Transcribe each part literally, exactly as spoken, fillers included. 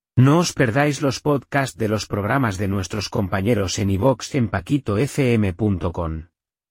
No os perdáis los podcasts de los programas de nuestros compañeros en iVoox en paquito f m punto com.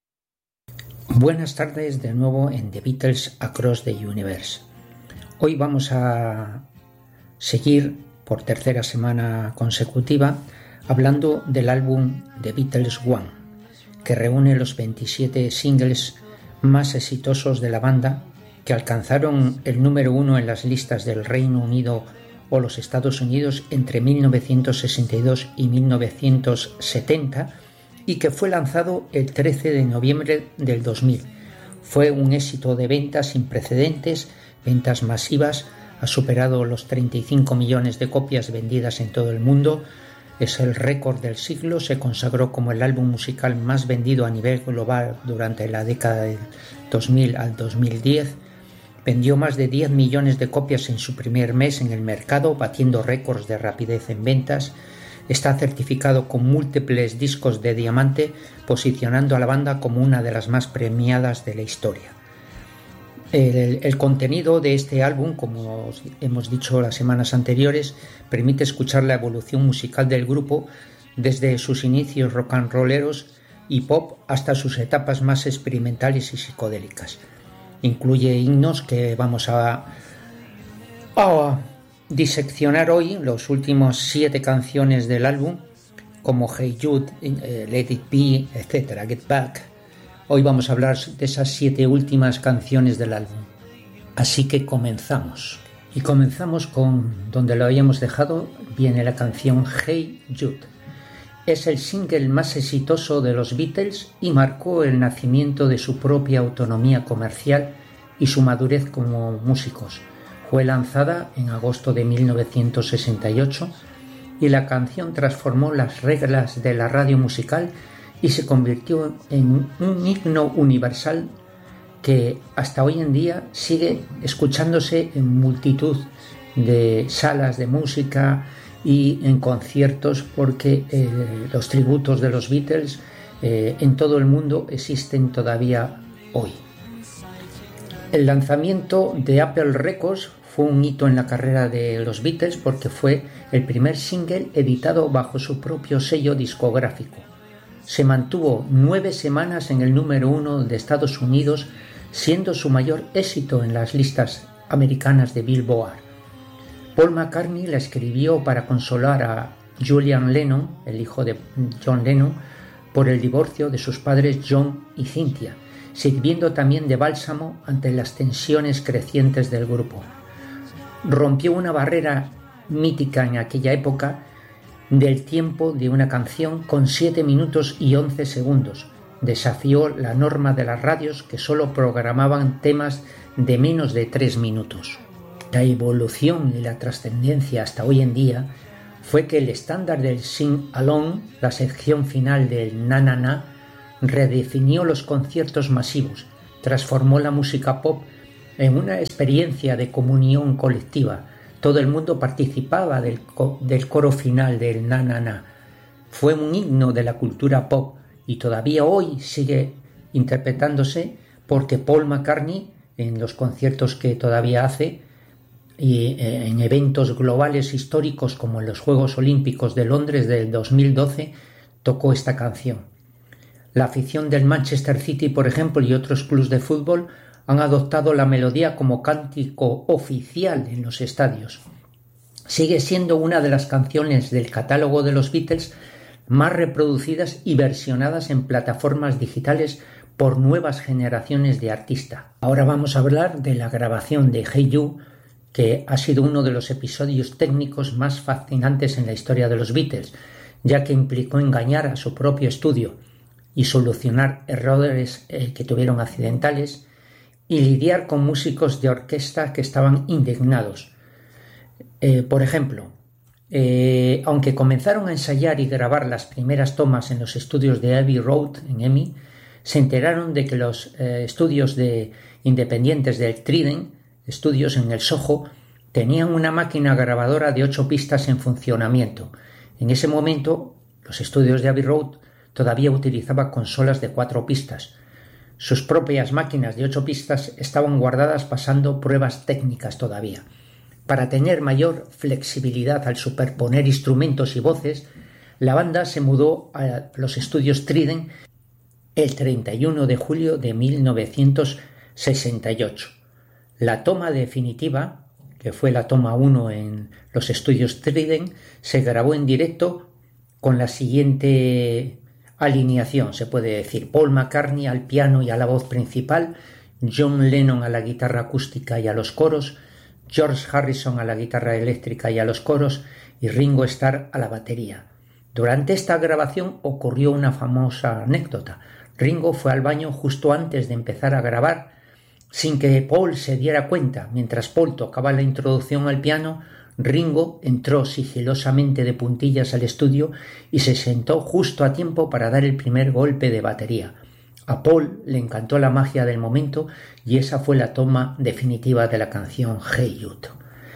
Buenas tardes de nuevo en The Beatles Across the Universe. Hoy vamos a seguir por tercera semana consecutiva hablando del álbum The Beatles One, que reúne los veintisiete singles más exitosos de la banda que alcanzaron el número uno en las listas del Reino Unido o los Estados Unidos entre mil novecientos sesenta y dos y mil novecientos setenta y que fue lanzado el trece de noviembre del dos mil. Fue un éxito de ventas sin precedentes, ventas masivas, ha superado los treinta y cinco millones de copias vendidas en todo el mundo, es el récord del siglo, se consagró como el álbum musical más vendido a nivel global durante la década del dos mil al dos mil diez, vendió más de diez millones de copias en su primer mes en el mercado, batiendo récords de rapidez en ventas. Está certificado con múltiples discos de diamante, posicionando a la banda como una de las más premiadas de la historia. El, el contenido de este álbum, como hemos dicho las semanas anteriores, permite escuchar la evolución musical del grupo desde sus inicios rock and rolleros y pop hasta sus etapas más experimentales y psicodélicas. Incluye himnos que vamos a, a diseccionar hoy, los últimos siete canciones del álbum, como Hey Jude, eh, Let It Be, etcétera, Get Back. Hoy vamos a hablar de esas siete últimas canciones del álbum. Así que comenzamos. Y comenzamos con donde lo habíamos dejado, viene la canción Hey Jude. Es el single más exitoso de los Beatles y marcó el nacimiento de su propia autonomía comercial y su madurez como músicos. Fue lanzada en agosto de mil novecientos sesenta y ocho y la canción transformó las reglas de la radio musical y se convirtió en un himno universal que hasta hoy en día sigue escuchándose en multitud de salas de música y en conciertos, porque eh, los tributos de los Beatles eh, en todo el mundo existen todavía hoy. El lanzamiento de Apple Records fue un hito en la carrera de los Beatles porque fue el primer single editado bajo su propio sello discográfico. Se mantuvo nueve semanas en el número uno de Estados Unidos, siendo su mayor éxito en las listas americanas de Billboard. Paul McCartney la escribió para consolar a Julian Lennon, el hijo de John Lennon, por el divorcio de sus padres John y Cynthia, sirviendo también de bálsamo ante las tensiones crecientes del grupo. Rompió una barrera mítica en aquella época del tiempo de una canción con siete minutos y once segundos. Desafió la norma de las radios que solo programaban temas de menos de tres minutos. La evolución y la trascendencia hasta hoy en día fue que el estándar del Sing Along, la sección final del Na Na Na, redefinió los conciertos masivos, transformó la música pop en una experiencia de comunión colectiva. Todo el mundo participaba del, co- del coro final del Na Na Na. Fue un himno de la cultura pop y todavía hoy sigue interpretándose porque Paul McCartney, en los conciertos que todavía hace, y en eventos globales históricos como en los Juegos Olímpicos de Londres del dos mil doce, tocó esta canción. La afición del Manchester City, por ejemplo, y otros clubes de fútbol han adoptado la melodía como cántico oficial en los estadios. Sigue siendo una de las canciones del catálogo de los Beatles más reproducidas y versionadas en plataformas digitales por nuevas generaciones de artistas. Ahora vamos a hablar de la grabación de Hey Jude, que ha sido uno de los episodios técnicos más fascinantes en la historia de los Beatles, ya que implicó engañar a su propio estudio y solucionar errores eh, que tuvieron accidentales y lidiar con músicos de orquesta que estaban indignados. Eh, por ejemplo, eh, aunque comenzaron a ensayar y grabar las primeras tomas en los estudios de Abbey Road en EMI, se enteraron de que los eh, estudios de independientes del Trident, estudios en el Soho, tenían una máquina grabadora de ocho pistas en funcionamiento. En ese momento, los estudios de Abbey Road todavía utilizaban consolas de cuatro pistas. Sus propias máquinas de ocho pistas estaban guardadas pasando pruebas técnicas todavía. Para tener mayor flexibilidad al superponer instrumentos y voces, la banda se mudó a los estudios Trident el treinta y uno de julio de mil novecientos sesenta y ocho. La toma definitiva, que fue la toma uno en los estudios Trident, se grabó en directo con la siguiente alineación, se puede decir: Paul McCartney al piano y a la voz principal, John Lennon a la guitarra acústica y a los coros, George Harrison a la guitarra eléctrica y a los coros, y Ringo Starr a la batería. Durante esta grabación ocurrió una famosa anécdota. Ringo fue al baño justo antes de empezar a grabar, sin que Paul se diera cuenta. Mientras Paul tocaba la introducción al piano, Ringo entró sigilosamente de puntillas al estudio y se sentó justo a tiempo para dar el primer golpe de batería. A Paul le encantó la magia del momento y esa fue la toma definitiva de la canción Hey Jude.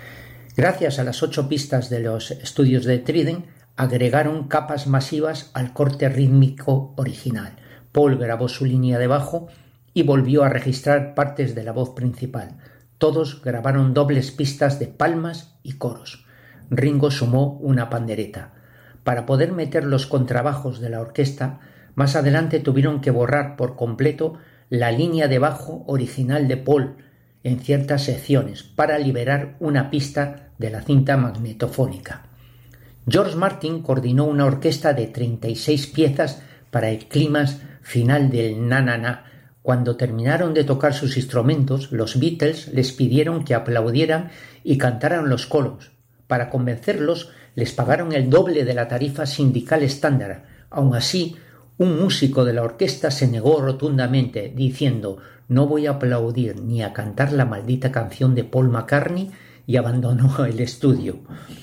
Gracias a las ocho pistas de los estudios de Trident, agregaron capas masivas al corte rítmico original. Paul grabó su línea de bajo y volvió a registrar partes de la voz principal. Todos grabaron dobles pistas de palmas y coros. Ringo sumó una pandereta. Para poder meter los contrabajos de la orquesta, más adelante tuvieron que borrar por completo la línea de bajo original de Paul en ciertas secciones para liberar una pista de la cinta magnetofónica. George Martin coordinó una orquesta de treinta y seis piezas para el clímax final del Na Na Na. Cuando terminaron de tocar sus instrumentos, los Beatles les pidieron que aplaudieran y cantaran los coros. Para convencerlos, les pagaron el doble de la tarifa sindical estándar. Aun así, un músico de la orquesta se negó rotundamente, diciendo: «No voy a aplaudir ni a cantar la maldita canción de Paul McCartney», y abandonó el estudio.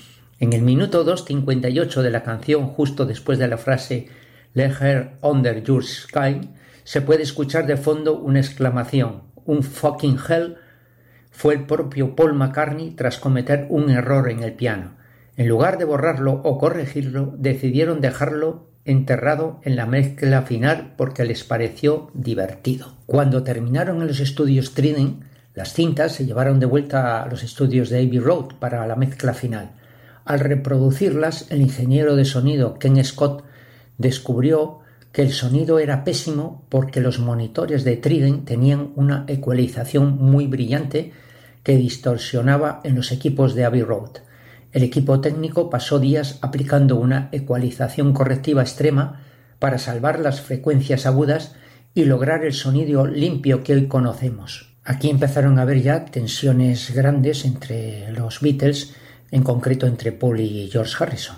En el minuto dos cincuenta y ocho de la canción, justo después de la frase «Let her under your sky», se puede escuchar de fondo una exclamación: «Un fucking hell». Fue el propio Paul McCartney tras cometer un error en el piano. En lugar de borrarlo o corregirlo, decidieron dejarlo enterrado en la mezcla final porque les pareció divertido. Cuando terminaron en los estudios Trident, las cintas se llevaron de vuelta a los estudios de Abbey Road para la mezcla final. Al reproducirlas, el ingeniero de sonido Ken Scott descubrió que el sonido era pésimo porque los monitores de Trident tenían una ecualización muy brillante que distorsionaba en los equipos de Abbey Road. El equipo técnico pasó días aplicando una ecualización correctiva extrema para salvar las frecuencias agudas y lograr el sonido limpio que hoy conocemos. Aquí empezaron a haber ya tensiones grandes entre los Beatles, en concreto entre Paul y George Harrison.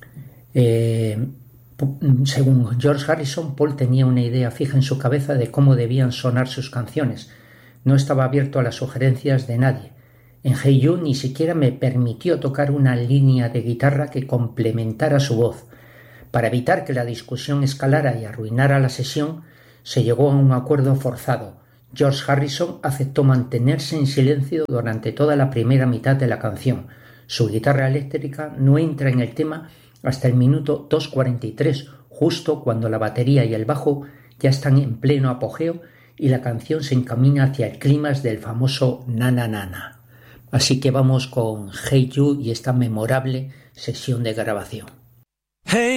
Eh, según George Harrison, Paul tenía una idea fija en su cabeza de cómo debían sonar sus canciones. No estaba abierto a las sugerencias de nadie. En Hey Jude ni siquiera me permitió tocar una línea de guitarra que complementara su voz. Para evitar que la discusión escalara y arruinara la sesión, se llegó a un acuerdo forzado. George Harrison aceptó mantenerse en silencio durante toda la primera mitad de la canción. Su guitarra eléctrica no entra en el tema hasta el minuto dos cuarenta y tres, justo cuando la batería y el bajo ya están en pleno apogeo y la canción se encamina hacia el clímax del famoso Na Na Na Na. Así que vamos con Hey Jude y esta memorable sesión de grabación. Hey